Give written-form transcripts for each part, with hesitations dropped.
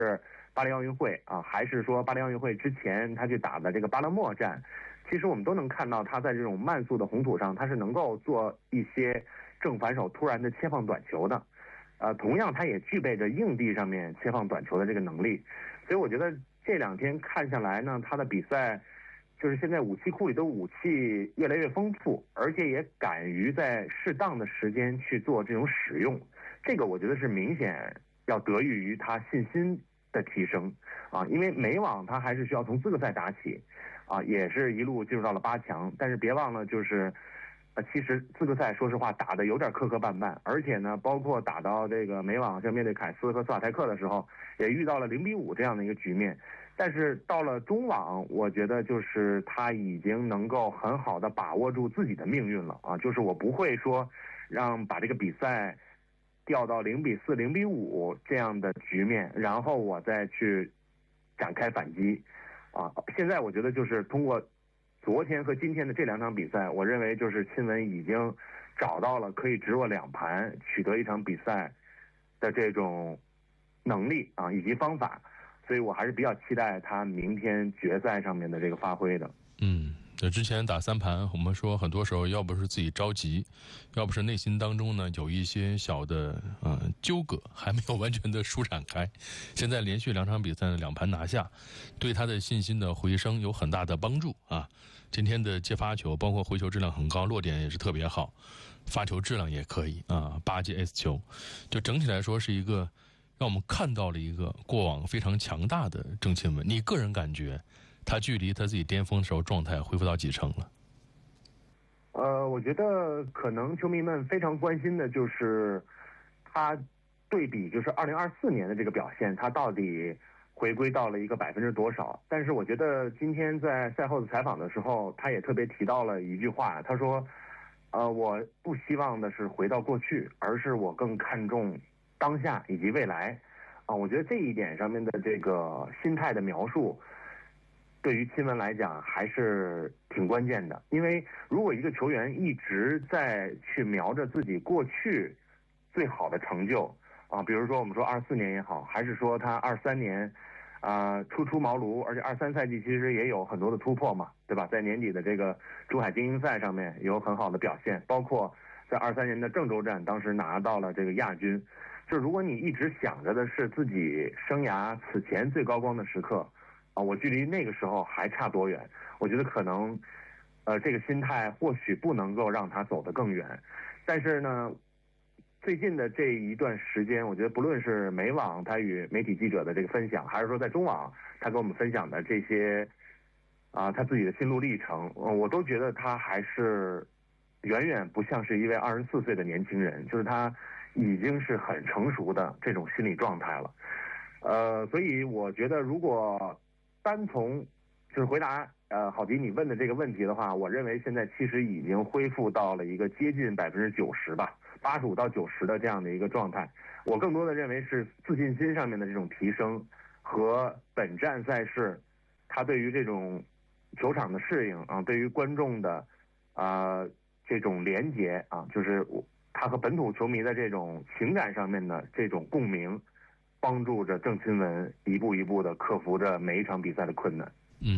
巴黎奥运会啊，还是说巴黎奥运会之前他去打的这个巴勒莫站，其实我们都能看到他在这种慢速的红土上，他是能够做一些正反手突然的切放短球的。同样他也具备着硬地上面切放短球的这个能力。所以我觉得这2天看下来呢，他的比赛就是现在武器库里的武器越来越丰富，而且也敢于在适当的时间去做这种使用。这个我觉得是明显要得益于他信心的提升啊，因为美网他还是需要从资格赛打起啊，也是一路进入到了8强，但是别忘了就是其实资格赛说实话打得有点磕磕绊绊，而且呢包括打到这个美网像面对凯斯和斯瓦泰克的时候也遇到了0-5这样的一个局面。但是到了中网，我觉得就是他已经能够很好的把握住自己的命运了啊，就是我不会说把这个比赛掉到0-4、0-5这样的局面，然后我再去展开反击啊。现在我觉得就是通过昨天和今天的这2场比赛，我认为就是亲文已经找到了可以直握2盘取得一场比赛的这种能力啊，以及方法，所以我还是比较期待他明天决赛上面的这个发挥的。 之前打3盘，我们说很多时候要不是自己着急，要不是内心当中呢有一些小的纠葛还没有完全的舒展开。现在连续2场比赛的2盘拿下，对他的信心的回升有很大的帮助啊。今天的接发球包括回球质量很高，落点也是特别好，发球质量也可以啊，8记 S 球，就整体来说是一个让我们看到了一个过往非常强大的郑钦文。你个人感觉他距离他自己巅峰的时候状态恢复到几成了？ 我觉得可能球迷们非常关心的就是他对比就是2024年的这个表现，他到底回归到了一个%多少。但是我觉得今天在赛后的采访的时候，他也特别提到了一句话，他说我不希望的是回到过去，而是我更看重当下以及未来啊。我觉得这一点上面的这个心态的描述对于钦文来讲还是挺关键的。因为如果一个球员一直在去瞄着自己过去最好的成就啊，比如说我们说24年也好，还是说他23年初出茅庐，而且23赛季其实也有很多的突破嘛，对吧？在年底的这个珠海精英赛上面有很好的表现，包括在23年的郑州站当时拿到了这个亚军。就如果你一直想着的是自己生涯此前最高光的时刻啊，我距离那个时候还差多远？我觉得可能这个心态或许不能够让他走得更远。但是呢，最近的这一段时间，我觉得不论是美网他与媒体记者的这个分享，还是说在中网他跟我们分享的这些他自己的心路历程，我都觉得他还是远远不像是一位24岁的年轻人，就是他已经是很成熟的这种心理状态了。所以我觉得如果单从就是回答郝迪你问的这个问题的话，我认为现在其实已经恢复到了一个接近90%吧，85%到90%的这样的一个状态。我更多的认为是自信心上面的这种提升和本站赛事他对于这种球场的适应啊，对于观众的这种连结啊，就是他和本土球迷的这种情感上面的这种共鸣，帮助着郑钦文一步一步的克服着每一场比赛的困难。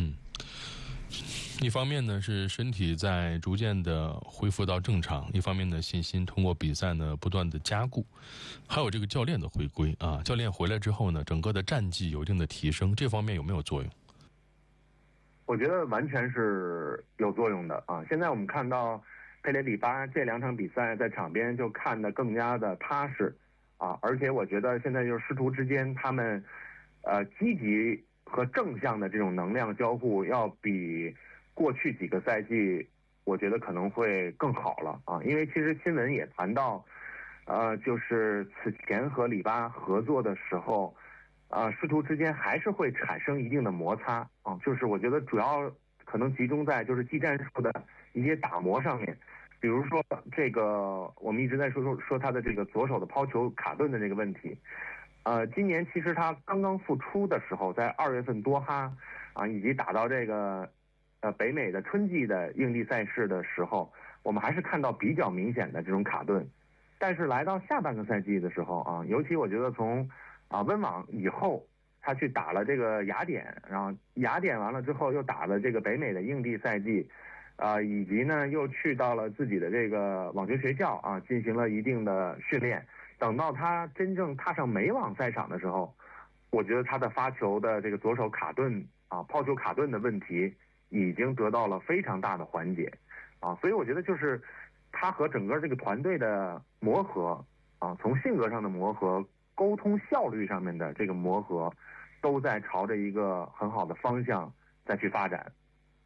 一方面呢是身体在逐渐的恢复到正常，一方面呢信心通过比赛呢不断的加固，还有这个教练的回归啊，教练回来之后呢，整个的战绩有一定的提升，这方面有没有作用？ 我觉得完全是有作用的啊！现在我们看到佩雷里巴这2场比赛在场边就看得更加的踏实啊，而且我觉得现在就是师徒之间他们积极和正向的这种能量交互要比过去几个赛季我觉得可能会更好了啊。因为其实新闻也谈到就是此前和里巴合作的时候师徒之间还是会产生一定的摩擦啊，就是我觉得主要可能集中在就是技战术的一些打磨上面。比如说这个我们一直在说他的这个左手的抛球卡顿的这个问题，今年其实他刚刚复出的时候，在2月份多哈以及打到这个北美的春季的硬地赛事的时候，我们还是看到比较明显的这种卡顿。但是来到下半个赛季的时候尤其我觉得从温网以后， 他去打了这个雅典，然后雅典完了之后又打了这个北美的硬地赛季，以及呢又去到了自己的这个网球学校啊，进行了一定的训练。等到他真正踏上美网赛场的时候，我觉得他的发球的这个左手卡顿啊，抛球卡顿的问题已经得到了非常大的缓解啊，所以我觉得就是他和整个这个团队的磨合啊，从性格上的磨合、沟通效率上面的这个磨合，都在朝着一个很好的方向再去发展。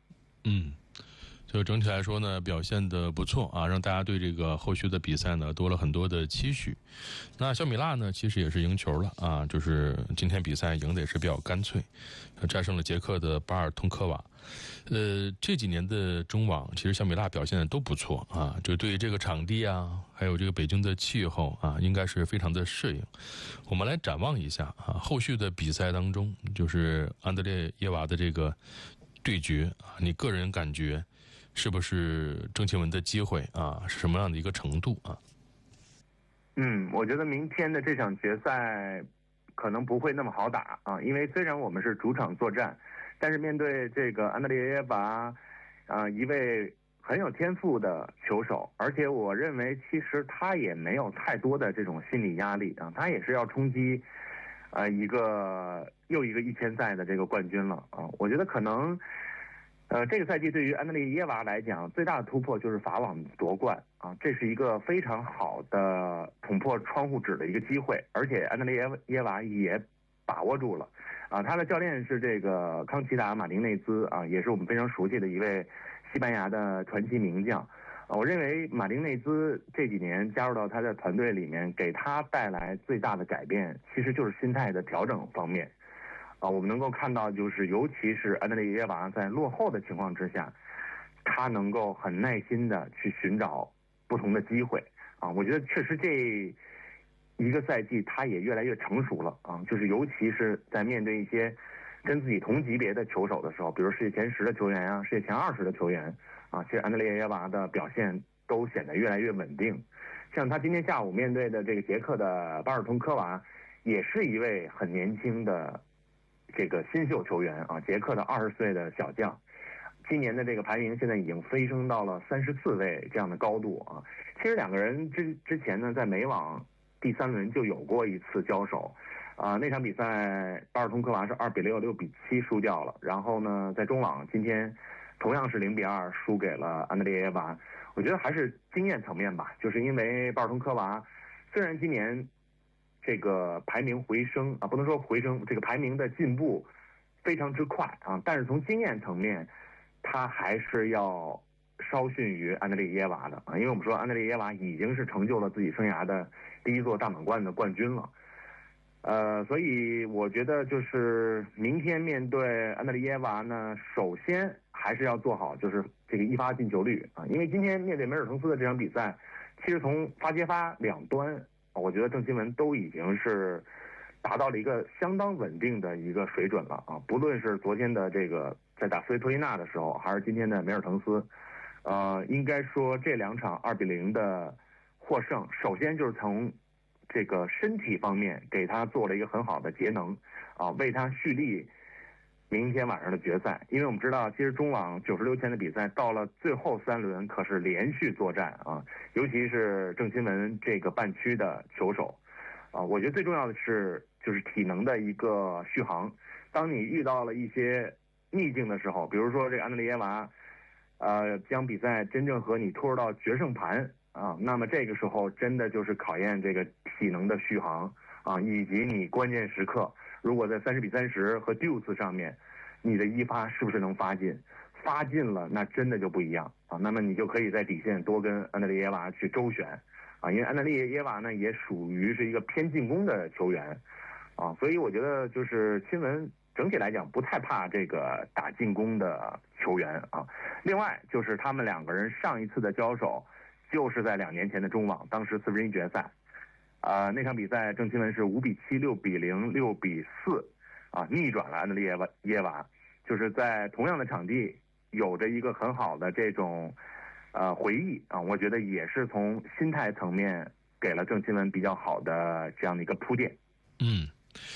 就整体来说呢，表现的不错啊，让大家对这个后续的比赛呢多了很多的期许。那小米辣呢，其实也是赢球了啊，就是今天比赛赢的也是比较干脆，战胜了捷克的巴尔通科娃。这几年的中网，其实小米辣表现的都不错啊，就对于这个场地啊，还有这个北京的气候啊，应该是非常的适应。我们来展望一下啊，后续的比赛当中，就是安德烈耶娃的这个对决啊，你个人感觉是不是郑钦文的机会啊？是什么样的一个程度啊？ 我觉得明天的这场决赛可能不会那么好打啊，因为虽然我们是主场作战，但是面对这个安德烈耶娃，一位很有天赋的球手，而且我认为其实他也没有太多的这种心理压力啊，他也是要冲击一个又一个1000赛的这个冠军了啊，我觉得可能。这个赛季对于安德烈耶娃来讲，最大的突破就是法网夺冠啊，这是一个非常好的捅破窗户纸的一个机会，而且安德烈耶娃也把握住了啊。他的教练是这个康奇达马丁内兹啊，也是我们非常熟悉的一位西班牙的传奇名将啊。我认为马丁内兹这几年加入到他的团队里面，给他带来最大的改变，其实就是心态的调整方面。我们能够看到，就是尤其是安德烈耶娃在落后的情况之下，他能够很耐心的去寻找不同的机会啊。我觉得确实这一个赛季他也越来越成熟了啊。就是尤其是在面对一些跟自己同级别的球手的时候，比如世界前10的球员啊，世界前20的球员啊，其实安德烈耶娃的表现都显得越来越稳定。像他今天下午面对的这个捷克的巴尔通科娃，也是一位很年轻的。这个新秀球员啊，捷克的20岁的小将，今年的这个排名现在已经飞升到了34位这样的高度啊。其实两个人之前呢，在美网第3轮就有过一次交手，那场比赛巴尔通科娃是2比6、6比7输掉了。然后呢，在中网今天同样是0比2输给了安德烈耶娃。我觉得还是经验层面吧，就是因为巴尔通科娃虽然今年。这个排名回升啊，不能说回升，这个排名的进步非常之快啊，但是从经验层面，他还是要稍逊于安德烈耶娃的啊，因为我们说安德烈耶娃已经是成就了自己生涯的第1座大满贯的冠军了，所以我觉得就是明天面对安德烈耶娃呢，首先还是要做好就是这个一发进球率啊，因为今天面对梅尔滕斯的这场比赛，其实从发接发两端。我觉得郑钦文都已经是达到了一个相当稳定的一个水准了啊！不论是昨天的这个在打斯维托利纳的时候，还是今天的梅尔滕斯，应该说这2场2比0的获胜，首先就是从这个身体方面给他做了一个很好的节能啊，为他蓄力明天晚上的决赛。因为我们知道，其实中网96强的比赛到了最后3轮可是连续作战啊，尤其是郑钦文这个半区的球手啊，我觉得最重要的是就是体能的一个续航。当你遇到了一些逆境的时候，比如说这个安德烈耶娃，将比赛真正和你拖入到决胜盘啊，那么这个时候真的就是考验这个体能的续航啊，以及你关键时刻。如果在30比30和 deuce 上面，你的一发是不是能发进？发进了，那真的就不一样啊。那么你就可以在底线多跟安德烈耶娃去周旋啊，因为安德烈耶娃呢也属于是一个偏进攻的球员啊，所以我觉得就是钦文整体来讲不太怕这个打进攻的球员啊。另外就是他们2个人上一次的交手就是在2年前的中网，当时4分之一决赛。那场比赛郑钦文是5比7、6比0、6比4，逆转了安德烈耶娃，就是在同样的场地有着一个很好的这种回忆啊，我觉得也是从心态层面给了郑钦文比较好的这样的一个铺垫。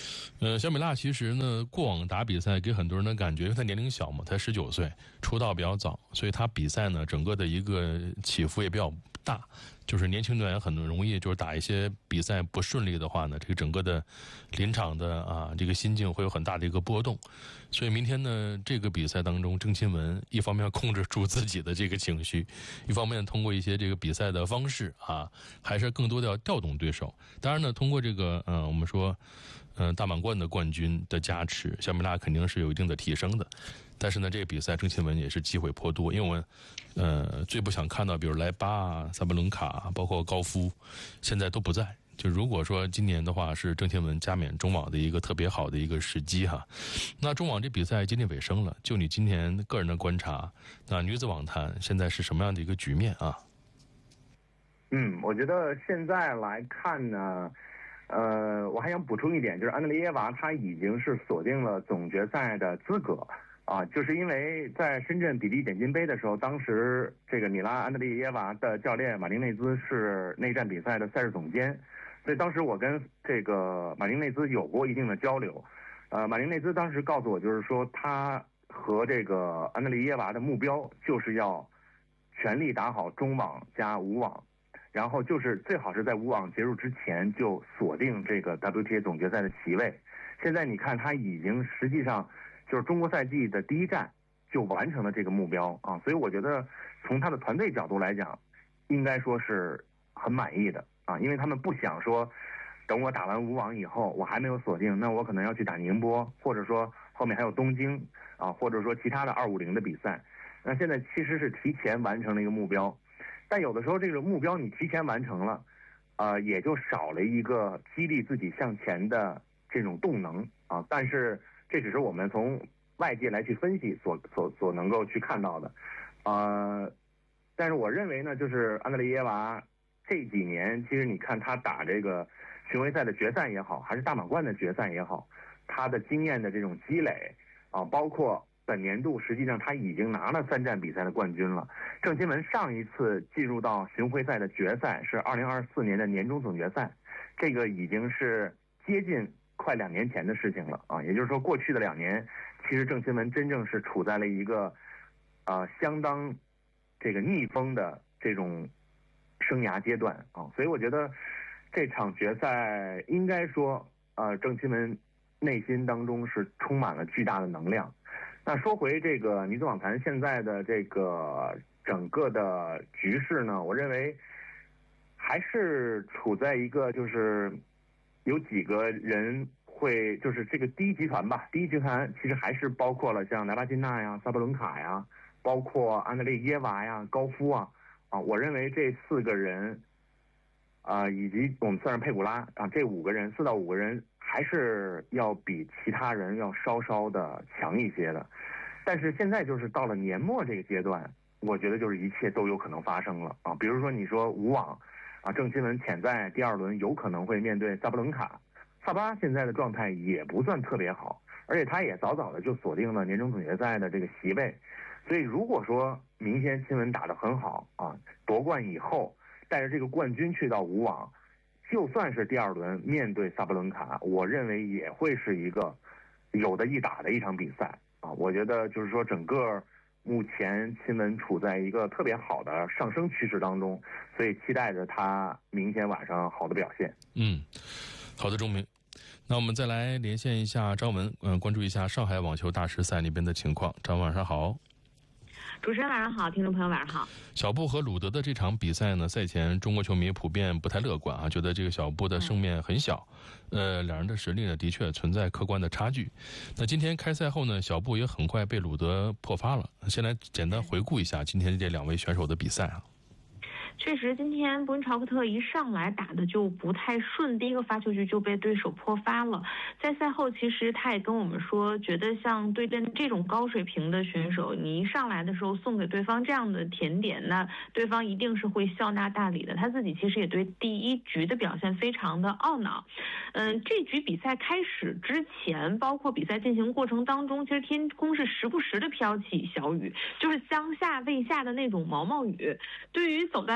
小米辣其实呢，过往打比赛给很多人的感觉，因为他年龄小嘛，才19岁，出道比较早，所以他比赛呢，整个的一个起伏也比较大。就是年轻队员很容易就是打一些比赛不顺利的话呢，这个整个的临场的这个心境会有很大的一个波动。所以明天呢，这个比赛当中，郑钦文一方面要控制住自己的这个情绪，一方面通过一些这个比赛的方式还是更多的要调动对手。当然呢，通过这个我们说大满贯的冠军的加持，小米辣肯定是有一定的提升的。但是呢，这个比赛郑钦文也是机会颇多，因为我们最不想看到，比如莱巴、萨巴伦卡，包括高夫，现在都不在。就如果说今年的话，是郑钦文加冕中网的一个特别好的一个时机哈。那中网这比赛接近尾声了，就你今年个人的观察，那女子网坛现在是什么样的一个局面啊？ 我觉得现在来看呢，我还想补充一点，就是安德烈耶娃她已经是锁定了总决赛的资格。就是因为在深圳比利点金杯的时候，当时这个米拉安德烈耶娃的教练马丁内兹是内战比赛的赛事总监，所以当时我跟这个马丁内兹有过一定的交流。马丁内兹当时告诉我，就是说他和这个安德烈耶娃的目标就是要全力打好中网加无网，然后就是最好是在无网结束之前就锁定这个 WTA 总决赛的席位。现在你看他已经实际上就是中国赛季的第一站就完成了这个目标所以我觉得从他的团队角度来讲，应该说是很满意的因为他们不想说等我打完无网以后我还没有锁定，那我可能要去打宁波，或者说后面还有东京或者说其他的250的比赛。那现在其实是提前完成了一个目标，但有的时候这个目标你提前完成了也就少了一个激励自己向前的这种动能但是这只是我们从外界来去分析所能够去看到的，但是我认为呢，就是安德烈耶娃这几年，其实你看他打这个巡回赛的决赛也好，还是大满贯的决赛也好，他的经验的这种积累包括本年度实际上他已经拿了3站比赛的冠军了。郑钦文上一次进入到巡回赛的决赛是2024年的年终总决赛，这个已经是接近快2年前的事情了也就是说过去的2年，其实郑钦文真正是处在了一个相当这个逆风的这种生涯阶段所以我觉得这场决赛应该说郑钦文内心当中是充满了巨大的能量。那说回这个女子网坛现在的这个整个的局势呢，我认为还是处在一个就是有几个人会就是这个第一集团吧，第一集团其实还是包括了像莱巴金娜呀、萨巴伦卡呀，包括安德烈耶娃呀、高夫我认为这4个人以及我们算上佩古拉这4到5个人还是要比其他人要稍稍的强一些的。但是现在就是到了年末这个阶段，我觉得就是一切都有可能发生了比如说你说无网郑钦文潜在第2轮有可能会面对萨巴伦卡，萨巴现在的状态也不算特别好，而且他也早早的就锁定了年终总决赛的这个席位。所以如果说明天钦文打得很好夺冠以后带着这个冠军去到无网，就算是第2轮面对萨巴伦卡，我认为也会是一个有的一打的一场比赛我觉得就是说整个目前钦文处在一个特别好的上升趋势当中，所以期待着他明天晚上好的表现。 好的，钟明。那我们再来连线一下张文，关注一下上海网球大师赛那边的情况。张文晚上好。 主持人晚上好，听众朋友晚上好。 小布和鲁德的这场比赛呢，赛前中国球迷普遍不太乐观觉得这个小布的胜面很小，两人的实力呢的确存在客观的差距。那今天开赛后呢，小布也很快被鲁德破发了。先来简单回顾一下今天这2位选手的比赛确实，今天伯恩朝克特一上来打的就不太顺，第一个发球局就被对手破发了。在赛后，其实他也跟我们说，觉得像对阵这种高水平的选手，你一上来的时候送给对方这样的甜点，那对方一定是会笑纳大礼的。他自己其实也对第一局的表现非常的懊恼。这局比赛开始之前，包括比赛进行过程当中，其实天空是时不时的飘起小雨，就是将下未下的那种毛毛雨。对于走在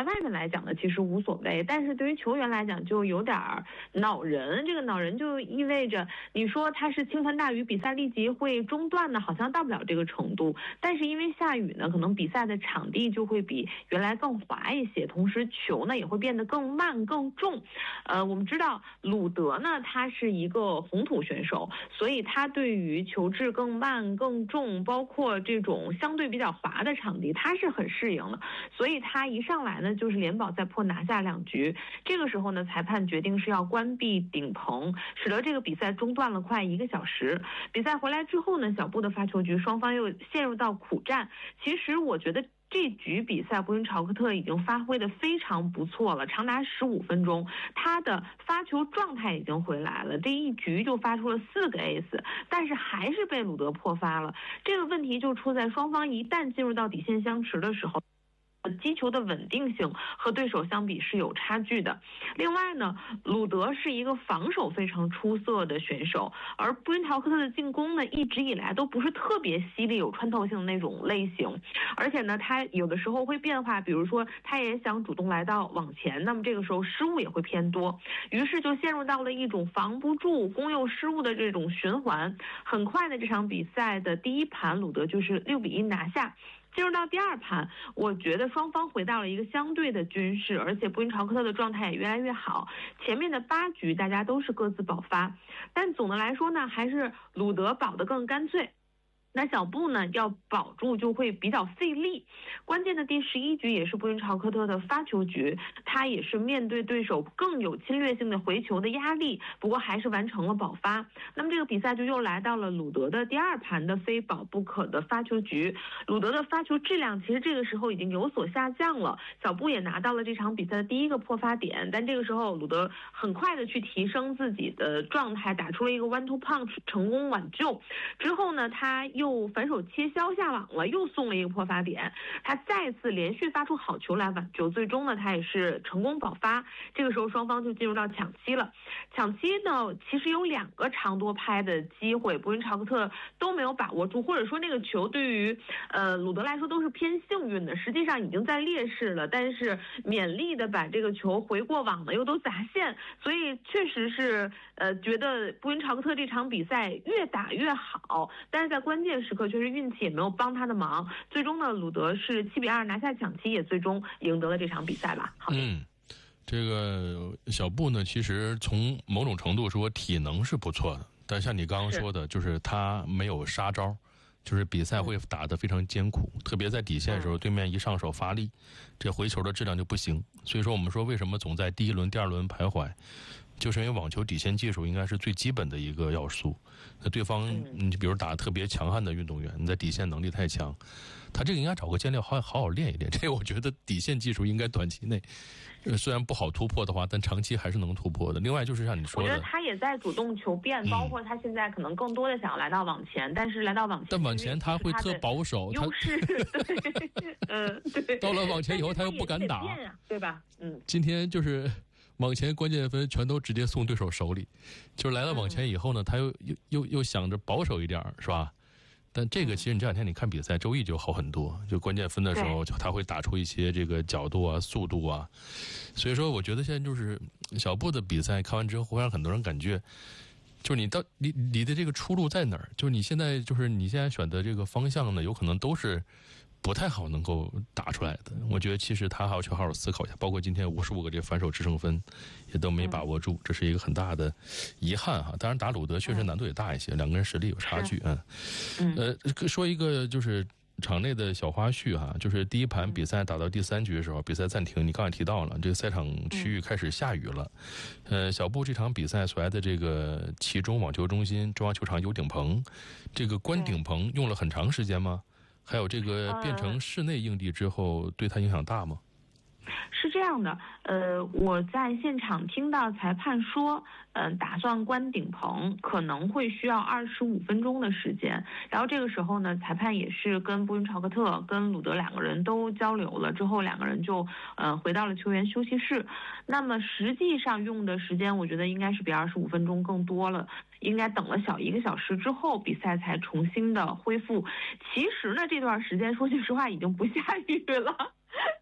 外面来讲呢，其实无所谓，但是对于球员来讲就有点恼人。这个恼人就意味着你说他是倾盆大雨，比赛立即会中断呢，好像到不了这个程度。但是因为下雨呢，可能比赛的场地就会比原来更滑一些，同时球呢也会变得更慢更重。我们知道鲁德呢，他是一个红土选手，所以他对于球质更慢更重，包括这种相对比较滑的场地，他是很适应的。所以他一上来呢，就是连保带破拿下2局。这个时候呢，裁判决定是要关闭顶棚，使得这个比赛中断了快1个小时。比赛回来之后呢，小布的发球局双方又陷入到苦战。其实我觉得这局比赛博云朝克特已经发挥得非常不错了，长达15分钟，他的发球状态已经回来了，这一局就发出了4个 ace， 但是还是被鲁德破发了。这个问题就出在双方一旦进入到底线相持的时候，击球的稳定性和对手相比是有差距的。另外呢，鲁德是一个防守非常出色的选手，而布云陶克特的进攻呢，一直以来都不是特别犀利有穿透性的那种类型，而且呢，他有的时候会变化，比如说他也想主动来到网前，那么这个时候失误也会偏多，于是就陷入到了一种防不住攻又失误的这种循环。很快的这场比赛的第一盘，鲁德就是6-1拿下。进入到第2盘，我觉得双方回到了一个相对的均势，而且布云朝克特的状态也越来越好。前面的8局大家都是各自保发，但总的来说呢，还是鲁德保得更干脆。那小布呢，要保住就会比较费力。关键的第11局也是布云朝克特的发球局，他也是面对对手更有侵略性的回球的压力，不过还是完成了保发。那么这个比赛就又来到了鲁德的第2盘的非保不可的发球局。鲁德的发球质量其实这个时候已经有所下降了，小布也拿到了这场比赛的第1个破发点，但这个时候鲁德很快的去提升自己的状态，打出了一个 1-2 punch 成功挽救。之后呢，他又反手切削下网了，又送了一个破发点，他再次连续发出好球来挽救，最终呢他也是成功保发。这个时候双方就进入到抢七了。抢七呢，其实有2个长多拍的机会，博云朝克特都没有把握住，或者说那个球对于鲁德来说都是偏幸运的，实际上已经在劣势了，但是勉力的把这个球回过网呢又都砸线，所以确实是觉得博云朝克特这场比赛越打越好，但是在关键时刻确实运气也没有帮他的忙。最终呢，鲁德是7-2拿下抢七，也最终赢得了这场比赛吧。好， 这个小布呢，其实从某种程度说体能是不错的，但像你刚刚说的，就是他没有杀招，就是比赛会打得非常艰苦，特别在底线的时候，对面一上手发力，这回球的质量就不行。所以说我们说为什么总在第1轮、第2轮徘徊，就是因为网球底线技术应该是最基本的一个要素。那对方你比如打得特别强悍的运动员，你在底线能力太强，他这个应该找个教练好好练一练。这个我觉得底线技术应该短期内虽然不好突破的话，但长期还是能突破的。另外就是像你说的， 我觉得他也在主动求变，包括他现在可能更多的想要来到网前，但是来到网前， 但网前他会特保守， 优势对，对。 到了网前以后他又不敢打， 对吧？ 今天就是网前关键分全都直接送对手手里，就是来到网前以后呢，他又想着保守一点，是吧？但这个其实你这2天你看比赛，周易就好很多，就关键分的时候，他会打出一些这个角度啊、速度啊。所以说，我觉得现在就是小布的比赛看完之后，会让很多人感觉，就是你的这个出路在哪儿？就是你现在选的这个方向呢，有可能都是不太好能够打出来的。我觉得其实他还要去好好思考一下，包括今天55个这反手制胜分也都没把握住，这是一个很大的遗憾哈。当然打鲁德确实难度也大一些，2个人实力有差距说一个就是场内的小花絮哈，就是第1盘比赛打到第3局的时候，比赛暂停，你刚才提到了这个赛场区域开始下雨了。小布这场比赛所在的这个其中网球中心中央球场有顶棚，这个关顶棚用了很长时间吗？还有这个变成室内硬地之后，对他影响大吗？ 是这样的，我在现场听到裁判说，打算关顶棚可能会需要25分钟的时间。然后这个时候呢，裁判也是跟布云朝克特、跟鲁德2个人都交流了，之后2个人就回到了球员休息室。那么实际上用的时间，我觉得应该是比25分钟更多了。应该等了小1个小时之后，比赛才重新的恢复。其实呢，这段时间说句实话已经不下雨了。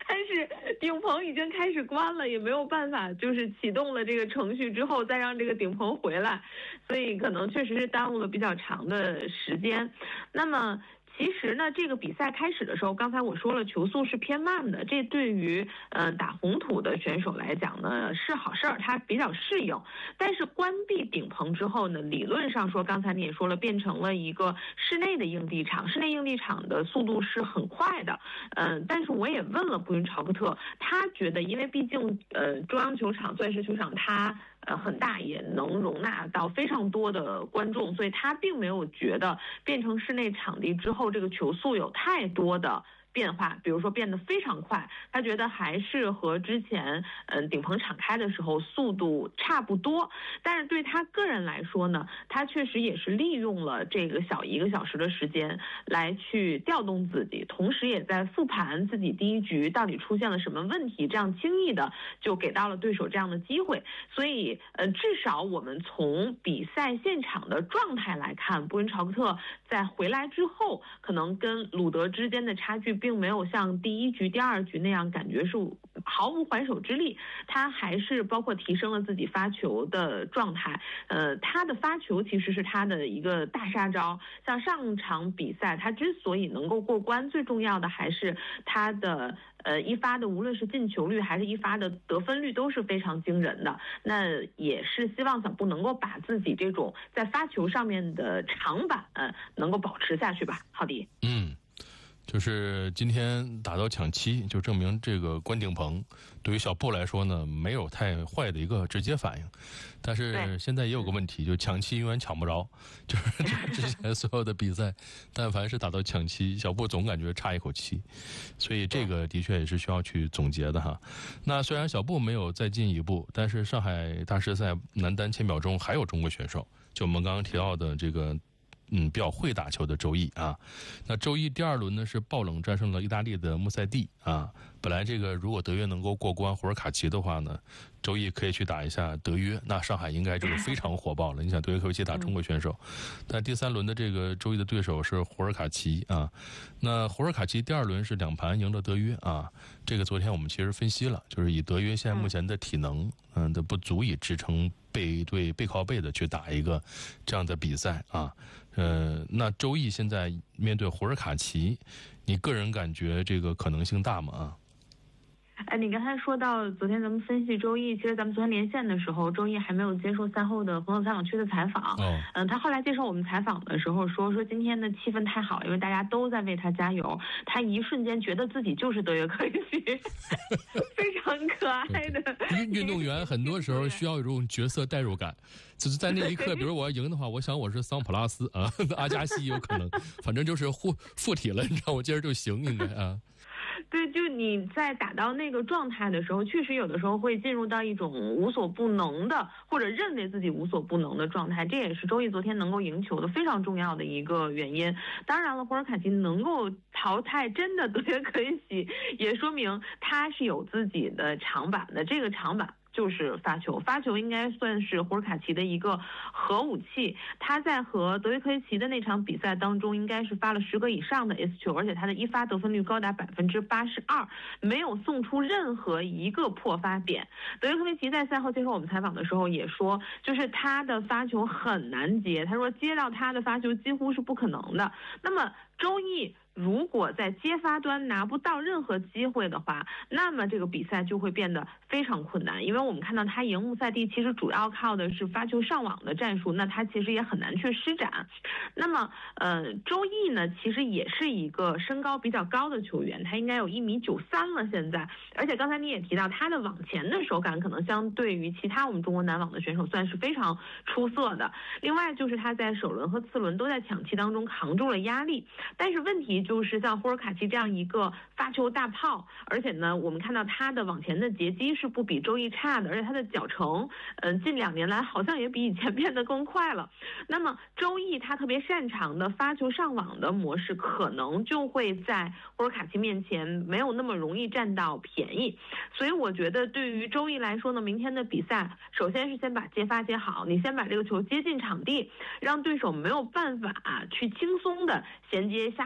但是顶棚已经开始关了，也没有办法，就是启动了这个程序之后再让这个顶棚回来，所以可能确实是耽误了比较长的时间。那么其实呢，这个比赛开始的时候，刚才我说了，球速是偏慢的，这对于打红土的选手来讲呢是好事儿，它比较适应。但是关闭顶棚之后呢，理论上说，刚才你也说了，变成了一个室内的硬地场，室内硬地场的速度是很快的。但是我也问了布云朝克特，他觉得，因为毕竟中央球场、钻石球场它很大，也能容纳到非常多的观众，所以他并没有觉得变成室内场地之后，这个球速有太多的变化，比如说变得非常快，他觉得还是和之前顶棚敞开的时候速度差不多。但是对他个人来说呢，他确实也是利用了这个小1个小时的时间来去调动自己，同时也在复盘自己第一局到底出现了什么问题，这样轻易的就给到了对手这样的机会。所以至少我们从比赛现场的状态来看，布云朝克特在回来之后，可能跟鲁德之间的差距并没有像第一局、第二局那样感觉是毫无还手之力，他还是包括提升了自己发球的状态。他的发球其实是他的一个大杀招。像上场比赛，他之所以能够过关，最重要的还是他的一发的无论是进球率还是一发的得分率都是非常惊人的。那也是希望小布能够把自己这种在发球上面的长板能够保持下去吧。浩迪。 就是今天打到抢七，就证明这个关顶棚对于小布来说呢，没有太坏的一个直接反应。但是现在也有个问题，就抢七永远抢不着，就是之前所有的比赛，但凡是打到抢七，小布总感觉差一口气，所以这个的确也是需要去总结的哈。那虽然小布没有再进一步，但是上海大师赛男单千秒钟还有中国选手，就我们刚刚提到的这个。比较会打球的周毅啊，那周毅第2轮呢是爆冷战胜了意大利的穆塞蒂啊。本来这个如果德约能够过关胡尔卡奇的话呢，周毅可以去打一下德约，那上海应该就是非常火爆了。你想德约可以去打中国选手，但第3轮的这个周毅的对手是胡尔卡奇啊。那胡尔卡奇第2轮是2盘赢了德约啊。这个昨天我们其实分析了，就是以德约现在目前的体能的不足以支撑背靠背的去打一个这样的比赛啊。那周毅现在面对胡尔卡奇，你个人感觉这个可能性大吗？啊？ 你刚才说到昨天咱们分析周毅，其实咱们昨天连线的时候，周毅还没有接受赛后的朋友采访区的采访。他后来接受我们采访的时候说今天的气氛太好，因为大家都在为他加油，他一瞬间觉得自己就是德约科维奇，非常可爱的。 运动员很多时候需要有这种角色代入感，就是在那一刻，比如我要赢的话，我想我是桑普拉斯啊，阿加西有可能，反正就是附体了，你知道，我今儿就行，应该啊。 对，就你在打到那个状态的时候，确实有的时候会进入到一种无所不能的，或者认为自己无所不能的状态。这也是周毅昨天能够赢球的非常重要的一个原因。当然了，胡尔卡奇能够淘汰真的德约科维奇，也说明他是有自己的长板的。这个长板就是发球，发球应该算是胡尔卡奇的一个核武器。他在和德约科维奇的那场比赛当中，应该是发了10个以上的 S 球，而且他的一发得分率高达82%，没有送出任何一个破发点。德约科维奇在赛后接受我们采访的时候也说，就是他的发球很难接，他说接到他的发球几乎是不可能的。那么周毅如果在接发端拿不到任何机会的话，那么这个比赛就会变得非常困难。因为我们看到他赢穆塞蒂其实主要靠的是发球上网的战术，那他其实也很难去施展。那么周毅呢其实也是一个身高比较高的球员，他应该有1.93米了现在，而且刚才你也提到他的网前的手感可能相对于其他我们中国男网的选手算是非常出色的。另外就是他在首轮和次轮都在抢七当中扛住了压力，但是问题就是像胡尔卡奇这样一个发球大炮，而且呢我们看到他的往前的截击是不比周毅差的，而且他的脚程近2年来好像也比以前变得更快了。那么周毅他特别擅长的发球上网的模式，可能就会在胡尔卡奇面前没有那么容易占到便宜。所以我觉得对于周毅来说呢，明天的比赛首先是先把接发接好，你先把这个球接进场地，让对手没有办法去轻松的衔接下一拍打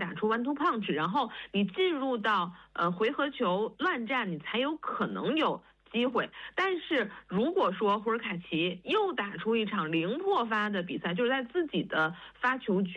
打出 1-2 punch， 然后你进入到回合球乱战，你才有可能有机会。但是如果说胡尔卡奇又打出一场零破发的比赛，就是在自己的发球局